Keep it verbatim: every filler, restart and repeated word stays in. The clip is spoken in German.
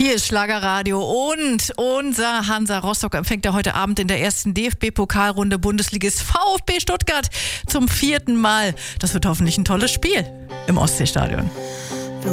Hier ist Schlagerradio und unser Hansa Rostock empfängt ja heute Abend in der ersten D F B-Pokalrunde Bundesligist VfB Stuttgart zum vierten Mal. Das wird hoffentlich ein tolles Spiel im Ostseestadion.